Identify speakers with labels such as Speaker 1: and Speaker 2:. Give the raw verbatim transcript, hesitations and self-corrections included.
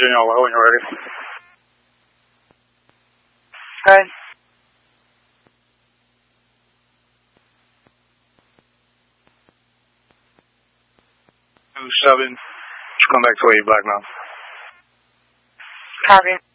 Speaker 1: Virginia, hello, when you're ready.
Speaker 2: Good.
Speaker 1: Two seven. Just come back to eight Black Mountain.
Speaker 2: Copy.